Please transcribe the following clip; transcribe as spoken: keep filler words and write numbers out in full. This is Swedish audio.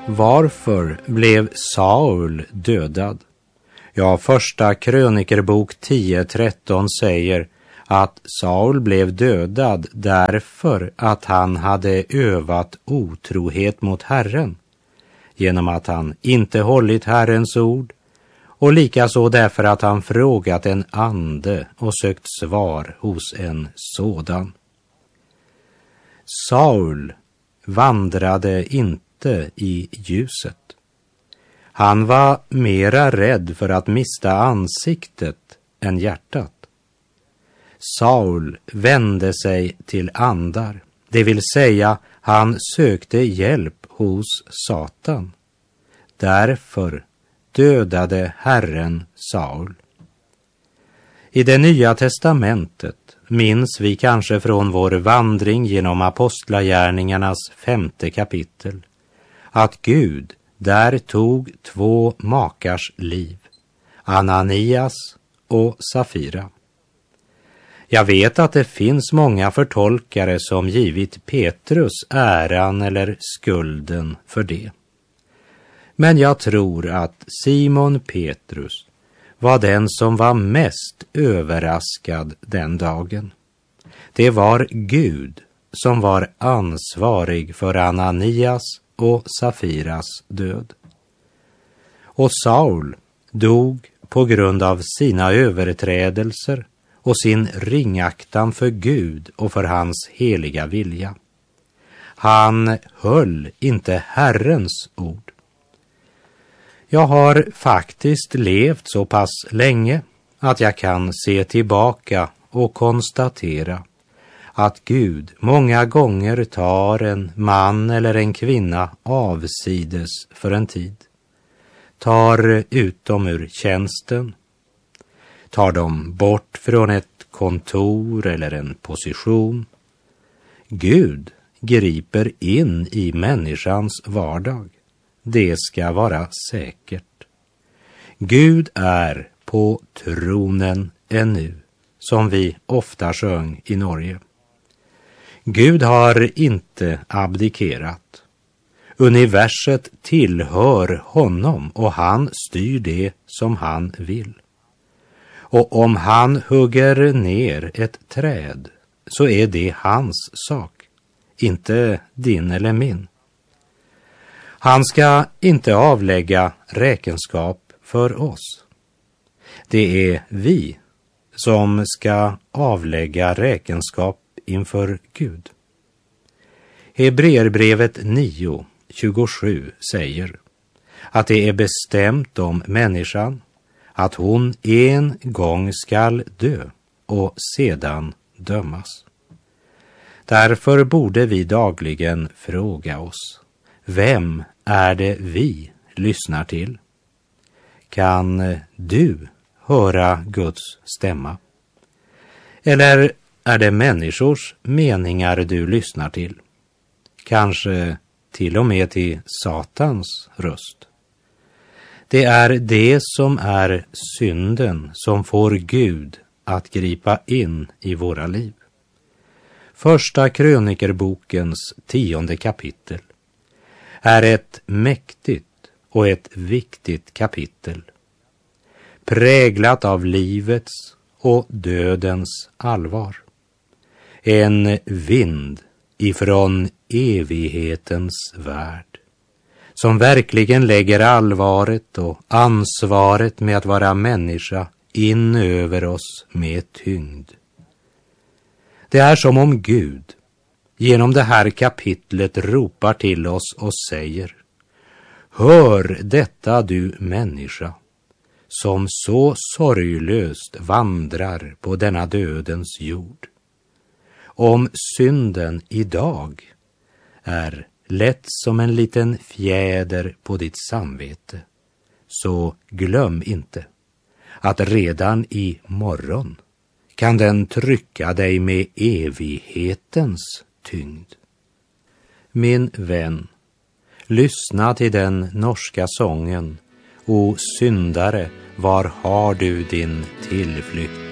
Varför blev Saul dödad? Ja, första krönikerbok tio tretton säger att Saul blev dödad därför att han hade övat otrohet mot Herren, genom att han inte hållit Herrens ord, och likaså därför att han frågat en ande och sökt svar hos en sådan. Saul vandrade inte i ljuset. Han var mera rädd för att mista ansiktet än hjärtat. Saul vände sig till andar, det vill säga han sökte hjälp hos Satan. Därför dödade Herren Saul. I det nya testamentet minns vi kanske från vår vandring genom apostlagärningarnas femte kapitel att Gud där tog två makars liv, Ananias och Safira. Jag vet att det finns många förtolkare som givit Petrus äran eller skulden för det. Men jag tror att Simon Petrus var den som var mest överraskad den dagen. Det var Gud som var ansvarig för Ananias och Safiras död. Och Saul dog på grund av sina överträdelser och sin ringaktan för Gud och för hans heliga vilja. Han höll inte Herrens ord. Jag har faktiskt levt så pass länge att jag kan se tillbaka och konstatera att Gud många gånger tar en man eller en kvinna avsides för en tid, tar ut dem ur tjänsten, tar dem bort från ett kontor eller en position. Gud griper in i människans vardag. Det ska vara säkert. Gud är på tronen ännu, som vi ofta sjöng i Norge. Gud har inte abdikerat. Universet tillhör honom och han styr det som han vill. Och om han hugger ner ett träd så är det hans sak, inte din eller min. Han ska inte avlägga räkenskap för oss. Det är vi som ska avlägga räkenskap inför Gud. Hebreerbrevet nio tjugosju säger att det är bestämt om människan att hon en gång skall dö och sedan dömas. Därför borde vi dagligen fråga oss: vem är det vi lyssnar till? Kan du höra Guds stämma? Eller är det människors meningar du lyssnar till? Kanske till och med till Satans röst. Det är det som är synden som får Gud att gripa in i våra liv. Första krönikerbokens tionde kapitel är ett mäktigt och ett viktigt kapitel, präglat av livets och dödens allvar. En vind ifrån evighetens värld, som verkligen lägger allvaret och ansvaret med att vara människa in över oss med tyngd. Det är som om Gud genom det här kapitlet ropar till oss och säger: hör detta, du människa, som så sorglöst vandrar på denna dödens jord. Om synden idag är lätt som en liten fjäder på ditt samvete, så glöm inte att redan i morgon kan den trycka dig med evighetens tyngd. Min vän, lyssna till den norska sången: O syndare, var har du din tillflykt?